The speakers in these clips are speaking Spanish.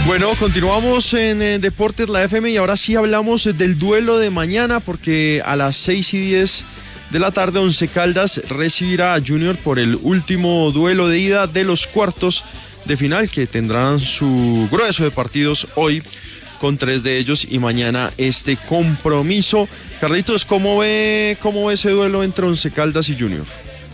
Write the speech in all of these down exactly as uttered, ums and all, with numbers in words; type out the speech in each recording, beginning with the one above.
Bueno, continuamos en, en Deportes La F M y ahora sí hablamos del duelo de mañana, porque a las seis y diez de la tarde Once Caldas recibirá a Junior por el último duelo de ida de los cuartos de final, que tendrán su grueso de partidos hoy con tres de ellos y mañana este compromiso. Carlitos, ¿cómo ve, cómo ve ese duelo entre Once Caldas y Junior?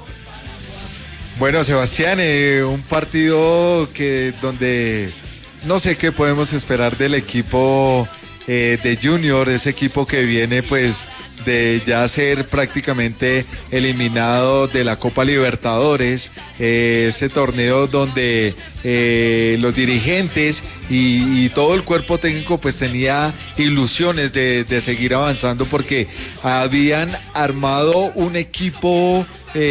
Bueno, Sebastián, eh, un partido que donde no sé qué podemos esperar del equipo eh, de Junior, ese equipo que viene pues de ya ser prácticamente eliminado de la Copa Libertadores, eh, ese torneo donde eh, los dirigentes y, y todo el cuerpo técnico pues tenía ilusiones de, de seguir avanzando, porque habían armado un equipo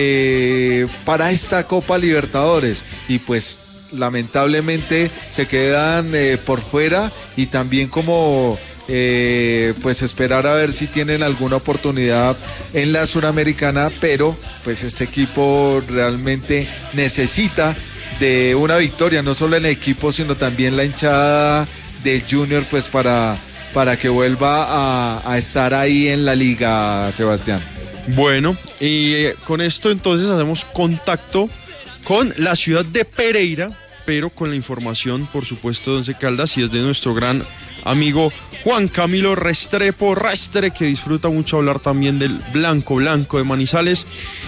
eh, para esta Copa Libertadores y pues lamentablemente se quedan eh, por fuera, y también como eh, pues esperar a ver si tienen alguna oportunidad en la Suramericana, pero pues este equipo realmente necesita de una victoria, no solo el equipo sino también la hinchada del Junior, pues para, para que vuelva a, a estar ahí en la liga, Sebastián. Bueno, y eh, con esto entonces hacemos contacto con la ciudad de Pereira, pero con la información, por supuesto, de Once Caldas, y es de nuestro gran amigo Juan Camilo Restrepo, Restre, que disfruta mucho hablar también del Blanco Blanco de Manizales.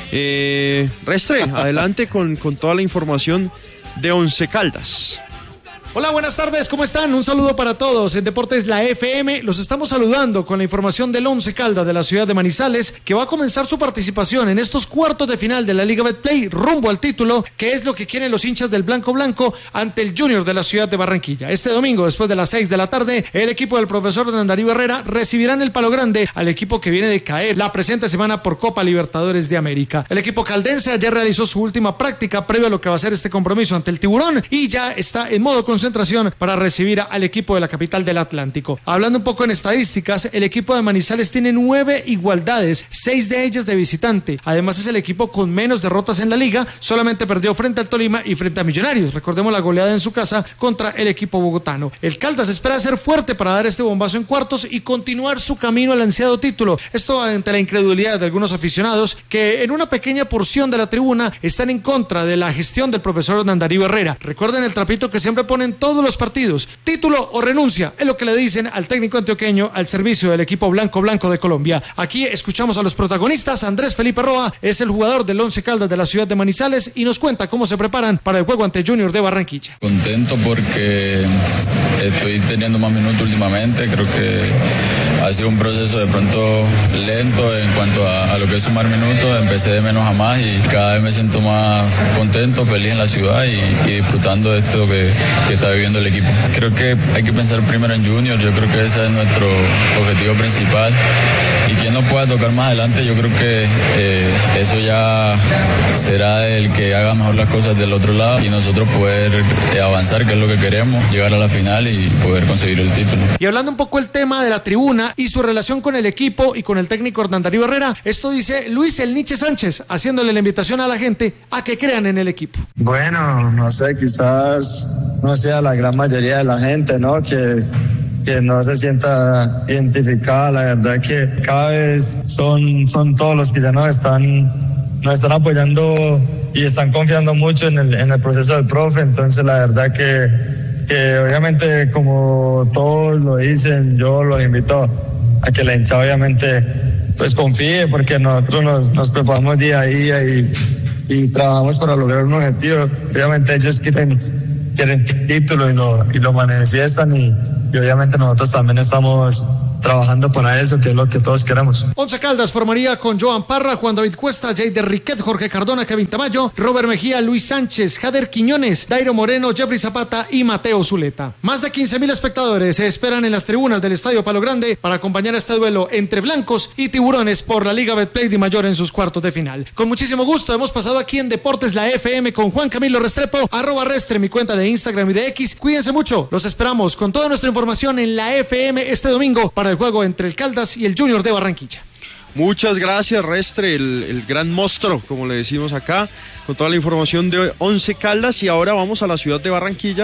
Eh, Restre, adelante con, con toda la información de Once Caldas. Hola, buenas tardes, ¿cómo están? Un saludo para todos. En Deportes La F M los estamos saludando con la información del Once Caldas de la ciudad de Manizales, que va a comenzar su participación en estos cuartos de final de la Liga Betplay rumbo al título, que es lo que quieren los hinchas del Blanco Blanco ante el Junior de la ciudad de Barranquilla. Este domingo, después de las seis de la tarde, el equipo del profesor Darío Herrera recibirá en el Palo Grande al equipo que viene de caer la presente semana por Copa Libertadores de América. El equipo caldense ayer realizó su última práctica previo a lo que va a ser este compromiso ante el Tiburón, y ya está en modo concentración para recibir al equipo de la capital del Atlántico. Hablando un poco en estadísticas, el equipo de Manizales tiene nueve igualdades, seis de ellas de visitante. Además es el equipo con menos derrotas en la liga, solamente perdió frente al Tolima y frente a Millonarios. Recordemos la goleada en su casa contra el equipo bogotano. El Caldas espera ser fuerte para dar este bombazo en cuartos y continuar su camino al ansiado título. Esto ante la incredulidad de algunos aficionados que en una pequeña porción de la tribuna están en contra de la gestión del profesor Darío Herrera. Recuerden el trapito que siempre ponen todos los partidos: título o renuncia, es lo que le dicen al técnico antioqueño al servicio del equipo Blanco Blanco de Colombia. Aquí escuchamos a los protagonistas. Andrés Felipe Roa es el jugador del Once Caldas de la ciudad de Manizales y nos cuenta cómo se preparan para el juego ante Junior de Barranquilla. Contento porque estoy teniendo más minutos últimamente. Creo que ha sido un proceso de pronto lento en cuanto a, a lo que es sumar minutos. Empecé de menos a más y cada vez me siento más contento, feliz en la ciudad y, y disfrutando de esto que, que está viviendo el equipo. Creo que hay que pensar primero en Junior. Yo creo que ese es nuestro objetivo principal, y quien no pueda tocar más adelante, yo creo que eh, eso ya será el que haga mejor las cosas del otro lado y nosotros poder eh, avanzar, que es lo que queremos, llegar a la final y poder conseguir el título. Y hablando un poco el tema de la tribuna y su relación con el equipo y con el técnico Hernán Darío Herrera, esto dice Luis El Nietzsche Sánchez, haciéndole la invitación a la gente a que crean en el equipo. Bueno, no sé, quizás no sea la gran mayoría de la gente, ¿no? Que que no se sienta identificada. La verdad que cada vez son, son todos los que ya nos están, nos están apoyando y están confiando mucho en el, en el proceso del profe. Entonces la verdad que, que obviamente, como todos lo dicen, yo los invito a que la hinchada obviamente pues confíe, porque nosotros nos, nos preparamos día a día y, y trabajamos para lograr un objetivo. Obviamente ellos quieren, quieren título y lo, y lo manifiestan, y Y obviamente nosotros también estamos trabajando para eso, que es lo que todos queremos. Once Caldas formaría con Joan Parra, Juan David Cuesta, Jayder Riquet, Jorge Cardona, Kevin Tamayo, Robert Mejía, Luis Sánchez, Jader Quiñones, Dairo Moreno, Jeffrey Zapata y Mateo Zuleta. Más de quince mil espectadores se esperan en las tribunas del Estadio Palo Grande para acompañar a este duelo entre blancos y tiburones por la Liga Betplay de Mayor en sus cuartos de final. Con muchísimo gusto hemos pasado aquí en Deportes La F M con Juan Camilo Restrepo, arroba Restre, mi cuenta de Instagram y de X. Cuídense mucho, los esperamos con toda nuestra información en la F M este domingo para el juego entre el Caldas y el Junior de Barranquilla. Muchas gracias, Restre, el, el gran monstruo, como le decimos acá, con toda la información de Once Caldas. Y ahora vamos a la ciudad de Barranquilla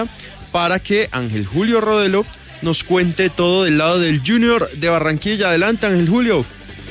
para que Ángel Julio Rodelo nos cuente todo del lado del Junior de Barranquilla. Adelante, Ángel Julio.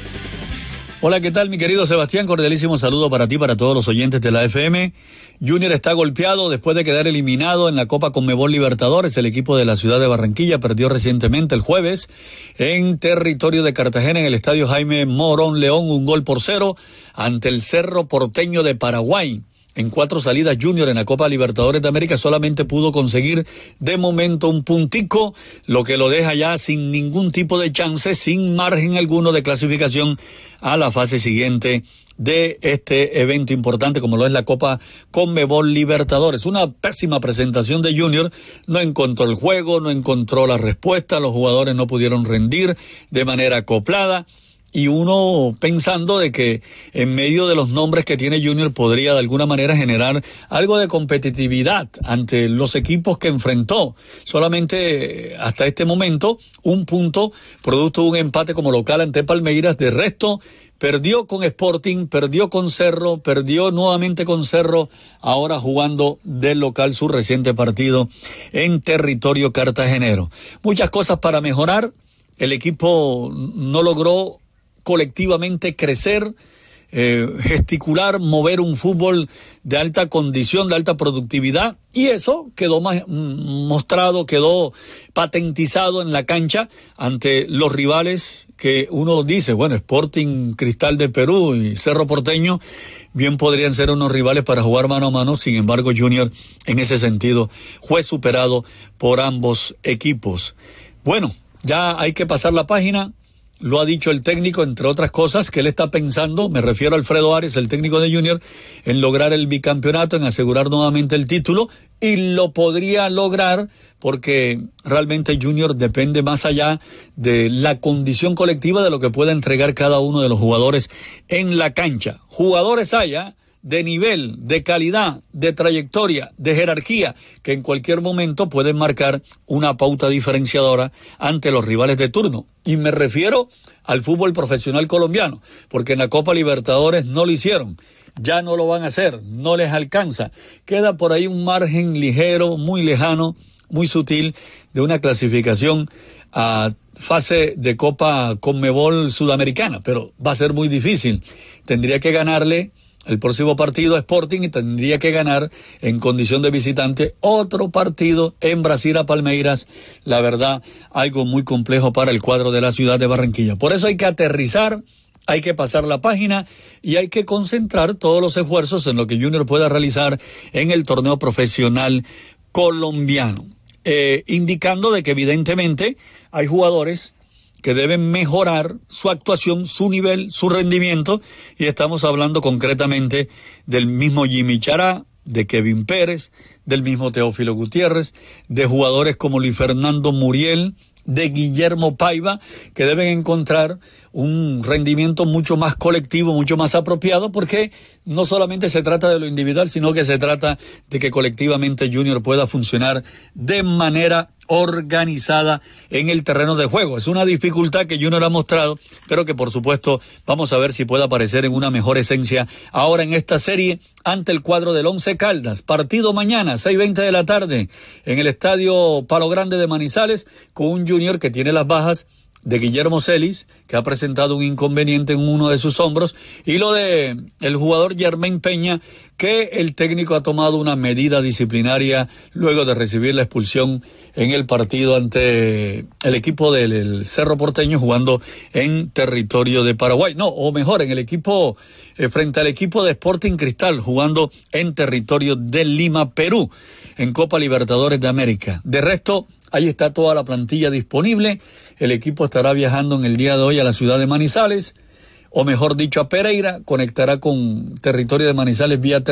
Hola, ¿qué tal, mi querido Sebastián? Cordialísimo saludo para ti, para todos los oyentes de la F M. Junior está golpeado después de quedar eliminado en la Copa Conmebol Libertadores. El equipo de la ciudad de Barranquilla perdió recientemente el jueves en territorio de Cartagena, en el estadio Jaime Morón León, un gol por cero ante el Cerro Porteño de Paraguay. En cuatro salidas, Junior en la Copa Libertadores de América solamente pudo conseguir de momento un puntico, lo que lo deja ya sin ningún tipo de chance, sin margen alguno de clasificación a la fase siguiente de este evento importante como lo es la Copa Conmebol Libertadores. Una pésima presentación de Junior, no encontró el juego, no encontró la respuesta, los jugadores no pudieron rendir de manera acoplada. Y uno pensando de que en medio de los nombres que tiene Junior podría de alguna manera generar algo de competitividad ante los equipos que enfrentó. Solamente hasta este momento un punto, producto de un empate como local ante Palmeiras. De resto, perdió con Sporting, perdió con Cerro, perdió nuevamente con Cerro, ahora jugando del local su reciente partido en territorio cartagenero. Muchas cosas para mejorar. El equipo no logró colectivamente crecer, eh, gesticular, mover un fútbol de alta condición, de alta productividad, y eso quedó más, mostrado, quedó patentizado en la cancha ante los rivales que uno dice, bueno, Sporting Cristal de Perú y Cerro Porteño bien podrían ser unos rivales para jugar mano a mano. Sin embargo, Junior en ese sentido fue superado por ambos equipos. Bueno, ya hay que pasar la página. Lo ha dicho el técnico, entre otras cosas, que él está pensando, me refiero a Alfredo Arias, el técnico de Junior, en lograr el bicampeonato, en asegurar nuevamente el título, y lo podría lograr porque realmente Junior depende más allá de la condición colectiva de lo que pueda entregar cada uno de los jugadores en la cancha. Jugadores haya de nivel, de calidad, de trayectoria, de jerarquía, que en cualquier momento pueden marcar una pauta diferenciadora ante los rivales de turno. Y me refiero al fútbol profesional colombiano, porque en la Copa Libertadores no lo hicieron, ya no lo van a hacer, no les alcanza. Queda por ahí un margen ligero, muy lejano, muy sutil, de una clasificación a fase de Copa Conmebol Sudamericana, pero va a ser muy difícil. Tendría que ganarle el próximo partido a Sporting y tendría que ganar en condición de visitante otro partido en Brasil a Palmeiras. La verdad, algo muy complejo para el cuadro de la ciudad de Barranquilla. Por eso hay que aterrizar, hay que pasar la página y hay que concentrar todos los esfuerzos en lo que Junior pueda realizar en el torneo profesional colombiano. Eh, indicando de que evidentemente hay jugadores que deben mejorar su actuación, su nivel, su rendimiento, y estamos hablando concretamente del mismo Jimmy Chará, de Kevin Pérez, del mismo Teófilo Gutiérrez, de jugadores como Luis Fernando Muriel, de Guillermo Paiva, que deben encontrar un rendimiento mucho más colectivo, mucho más apropiado, porque no solamente se trata de lo individual, sino que se trata de que colectivamente Junior pueda funcionar de manera organizada en el terreno de juego. Es una dificultad que Junior ha mostrado, pero que por supuesto vamos a ver si puede aparecer en una mejor esencia ahora en esta serie ante el cuadro del Once Caldas. Partido mañana, seis y veinte de la tarde, en el estadio Palo Grande de Manizales, con un Junior que tiene las bajas de Guillermo Celis, que ha presentado un inconveniente en uno de sus hombros, y lo de el jugador Germain Peña, que el técnico ha tomado una medida disciplinaria luego de recibir la expulsión en el partido ante el equipo del Cerro Porteño, jugando en territorio de Paraguay. No, o mejor, en el equipo, eh, frente al equipo de Sporting Cristal, jugando en territorio de Lima, Perú, en Copa Libertadores de América. De resto, ahí está toda la plantilla disponible. El equipo estará viajando en el día de hoy a la ciudad de Manizales, o mejor dicho a Pereira, conectará con territorio de Manizales vía